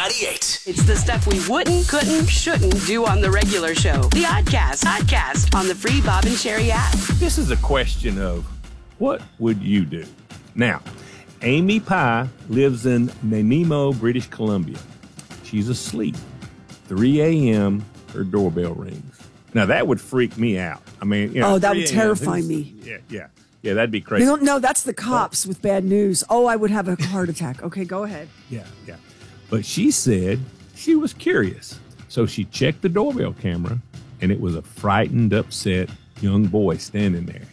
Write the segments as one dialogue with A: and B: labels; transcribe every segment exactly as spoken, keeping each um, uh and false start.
A: ninety-eight.
B: It's the stuff we wouldn't, couldn't, shouldn't do on the regular show. The Oddcast, Oddcast on the free Bob and Sherry app.
C: This is a question of what would you do? Now, Amy Pye lives in Nanaimo, British Columbia. She's asleep. three a.m., her doorbell rings. Now, that would freak me out. I mean, you know,
D: oh, that would terrify
C: who's,
D: me.
C: Yeah, yeah. Yeah, that'd be crazy.
D: You don't know, that's the cops with bad news. Oh, I would have a heart attack. Okay, go ahead.
C: Yeah, yeah. But she said she was curious. So she checked the doorbell camera, and it was a frightened, upset young boy standing there.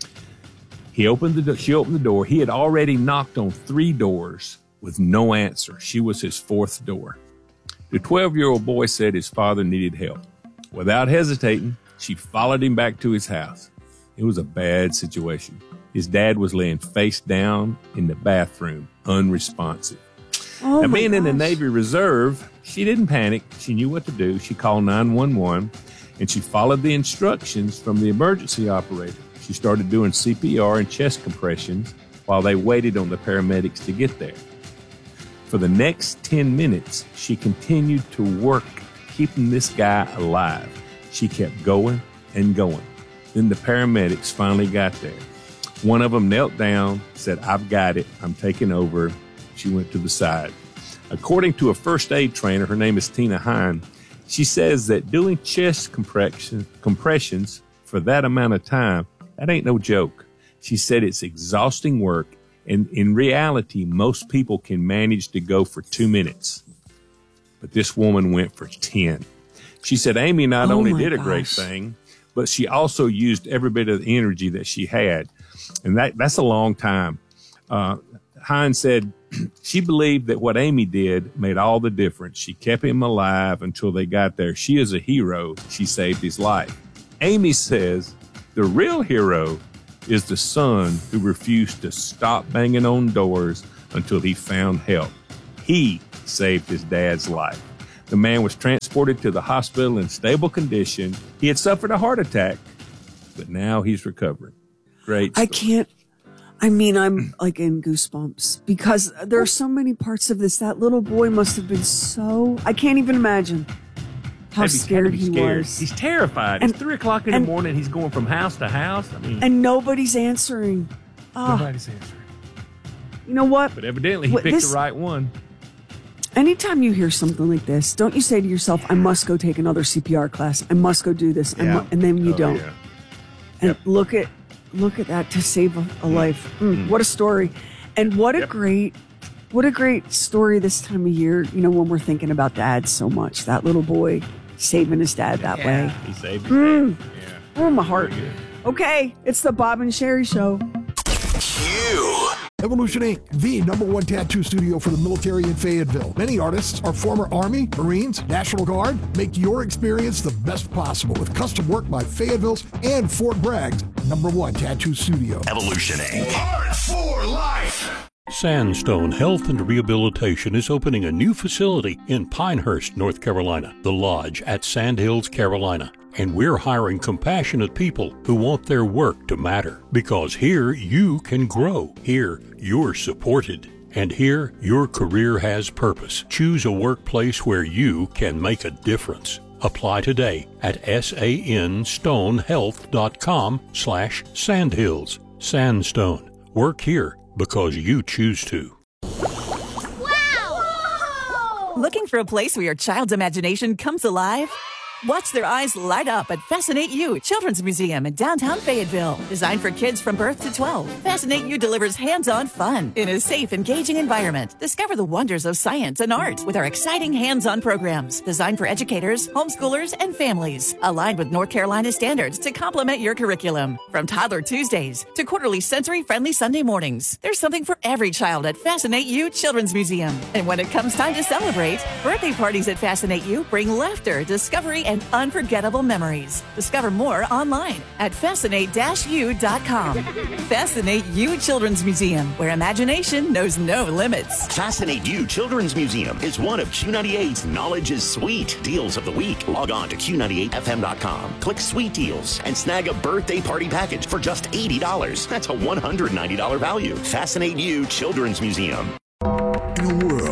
C: He opened the do- She opened the door. He had already knocked on three doors with no answer. She was his fourth door. The twelve-year-old boy said his father needed help. Without hesitating, she followed him back to his house. It was a bad situation. His dad was laying face down in the bathroom, unresponsive.
D: Oh
C: now, being
D: gosh.
C: in the Navy Reserve, she didn't panic. She knew what to do. She called nine one one, and she followed the instructions from the emergency operator. She started doing C P R and chest compressions while they waited on the paramedics to get there. For the next ten minutes, she continued to work, keeping this guy alive. She kept going and going. Then the paramedics finally got there. One of them knelt down, said, "I've got it. I'm taking over." She went to the side. According to a first aid trainer, her name is Tina Hine, she says that doing chest compression, compressions for that amount of time, that ain't no joke. She said it's exhausting work, and in reality, most people can manage to go for two minutes. But this woman went for ten. She said Amy not
D: Oh
C: only
D: my
C: did a
D: gosh.
C: great thing, but she also used every bit of the energy that she had. And that that's a long time. Uh, Hines said she believed that what Amy did made all the difference. She kept him alive until they got there. She is a hero. She saved his life. Amy says the real hero is the son who refused to stop banging on doors until he found help. He saved his dad's life. The man was transported to the hospital in stable condition. He had suffered a heart attack, but now he's recovering. Great story.
D: I can't, I mean, I'm like in goosebumps because there are so many parts of this. That little boy must have been so, I can't even imagine how
C: Had to be- had to
D: scared
C: be
D: he
C: scared.
D: was.
C: He's terrified.
D: And-
C: it's three o'clock in
D: and-
C: the morning. He's going from house to house. I mean,
D: And nobody's answering. Oh,
C: nobody's answering.
D: you know what?
C: But evidently, he
D: What,
C: picked
D: this-
C: the right one.
D: Anytime you hear something like this, don't you say to yourself, I must go take another C P R class. I must go do this. I
C: Yeah.
D: mu-, and then you
C: Oh,
D: don't.
C: yeah.
D: And
C: Yep.
D: look at look at that to save a, a life. Mm, What a story. And what a
C: Yep.
D: great what a great story this time of year, you know, when we're thinking about dads so much. That little boy saving his dad that way.
C: He saved his dad. Yeah.
D: Oh, my heart.
C: Very good.
D: Okay, it's the Bob and Sherry Show.
A: Q.
E: Evolution Incorporated, the number one tattoo studio for the military in Fayetteville. Many artists are former Army, Marines, National Guard. Make your experience the best possible with custom work by Fayetteville's and Fort Bragg's number one tattoo studio.
A: Evolution Incorporated. Art for life.
F: Sandstone Health and Rehabilitation is opening a new facility in Pinehurst, North Carolina, The Lodge at Sandhills, Carolina. And we're hiring compassionate people who want their work to matter. Because here you can grow. Here you're supported. And here your career has purpose. Choose a workplace where you can make a difference. Apply today at sanstonehealth.com slash sandhills. Sandstone. Work here because you choose to.
G: Wow! Looking for a place where your child's imagination comes alive? Watch their eyes light up at Fascinate You Children's Museum in downtown Fayetteville. Designed for kids from birth to twelve, Fascinate You delivers hands-on fun in a safe, engaging environment. Discover the wonders of science and art with our exciting hands-on programs designed for educators, homeschoolers, and families. Aligned with North Carolina standards to complement your curriculum. From Toddler Tuesdays to quarterly sensory-friendly Sunday mornings, there's something for every child at Fascinate You Children's Museum. And when it comes time to celebrate, birthday parties at Fascinate You bring laughter, discovery, and unforgettable memories. Discover more online at fascinate dash u dot com. Fascinate You Children's Museum, where imagination knows no limits.
A: Fascinate You Children's Museum is one of Q ninety-eight's Knowledge is Sweet deals of the week. Log on to Q ninety-eight F M dot com, click Sweet Deals, and snag a birthday party package for just eighty dollars. That's a one hundred ninety dollars value. Fascinate You Children's Museum.
H: In a world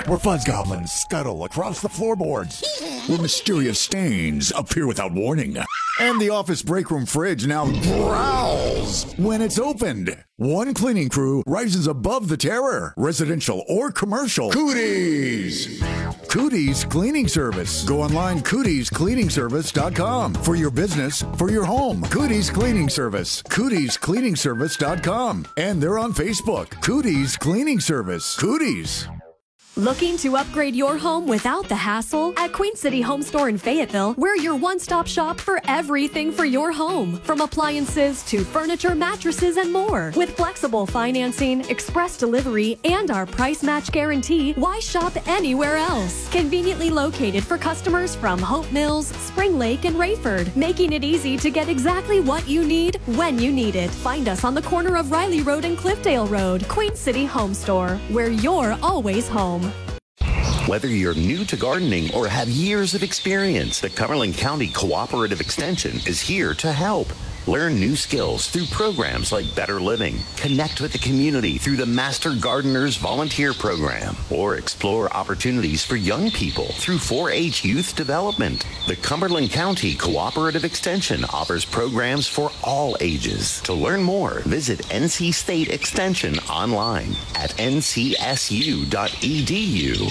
H: where fuzz goblins scuttle across the floorboards, where mysterious stains appear without warning, and the office break room fridge now growls when it's opened. One cleaning crew rises above the terror, residential or commercial. Cooties! Cooties Cleaning Service. Go online, cooties cleaning service dot com. For your business, for your home. Cooties Cleaning Service. cooties cleaning service dot com. And they're on Facebook. Cooties Cleaning Service. Cooties.
I: Looking to upgrade your home without the hassle? At Queen City Home Store in Fayetteville, we're your one-stop shop for everything for your home. From appliances to furniture, mattresses, and more. With flexible financing, express delivery, and our price match guarantee, why shop anywhere else? Conveniently located for customers from Hope Mills, Spring Lake, and Rayford, making it easy to get exactly what you need when you need it. Find us on the corner of Riley Road and Cliffdale Road. Queen City Home Store, where you're always home.
A: Whether you're new to gardening or have years of experience, the Cumberland County Cooperative Extension is here to help. Learn new skills through programs like Better Living. Connect with the community through the Master Gardeners Volunteer Program. Or explore opportunities for young people through four H Youth Development. The Cumberland County Cooperative Extension offers programs for all ages. To learn more, visit N C State Extension online at N C S U dot E D U.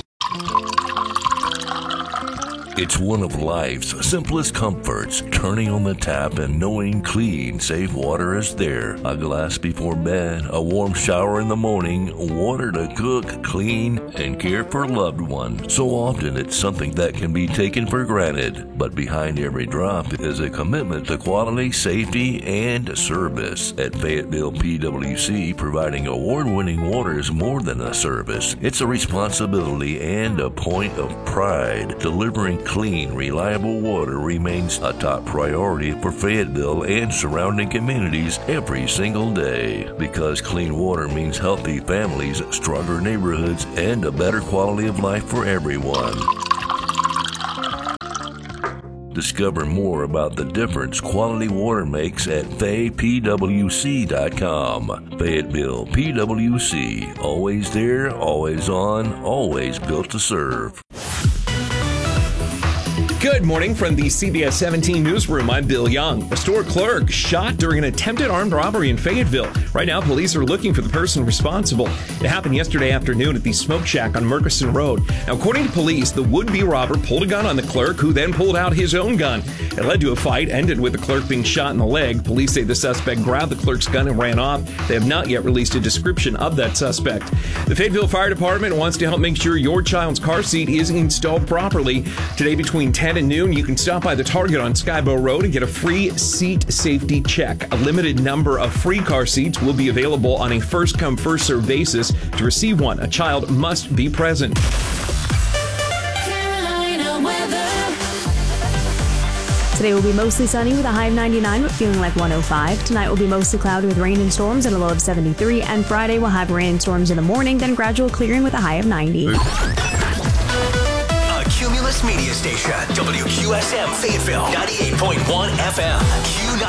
J: It's one of life's simplest comforts, turning on the tap and knowing clean, safe water is there. A glass before bed, a warm shower in the morning, water to cook, clean, and care for loved ones. So often it's something that can be taken for granted, but behind every drop is a commitment to quality, safety, and service. At Fayetteville P W C, providing award-winning water is more than a service. It's a responsibility and a point of pride. Delivering clean, reliable water remains a top priority for Fayetteville and surrounding communities every single day. Because clean water means healthy families, stronger neighborhoods, and a better quality of life for everyone. Discover more about the difference quality water makes at Fay P W C dot com. Fayetteville P W C. Always there, always on, always built to serve.
K: Good morning from the C B S seventeen newsroom. I'm Bill Young. A store clerk shot during an attempted armed robbery in Fayetteville. Right now, police are looking for the person responsible. It happened yesterday afternoon at the Smoke Shack on Murchison Road. Now, according to police, the would-be robber pulled a gun on the clerk, who then pulled out his own gun. It led to a fight, ended with the clerk being shot in the leg. Police say the suspect grabbed the clerk's gun and ran off. They have not yet released a description of that suspect. The Fayetteville Fire Department wants to help make sure your child's car seat is installed properly. Today between ten and noon, you can stop by the Target on Skybow Road and get a free seat safety check. A limited number of free car seats will be available on a first-come, first-served basis. To receive one, a child must be present.
L: Carolina weather.
I: Today will be mostly sunny with a high of ninety-nine, but feeling like one oh five. Tonight will be mostly cloudy with rain and storms and a low of seventy-three. And Friday will have rain and storms in the morning, then gradual clearing with a high of ninety.
M: Cumulus Media Station, W Q S M Fayetteville, ninety-eight point one F M. Q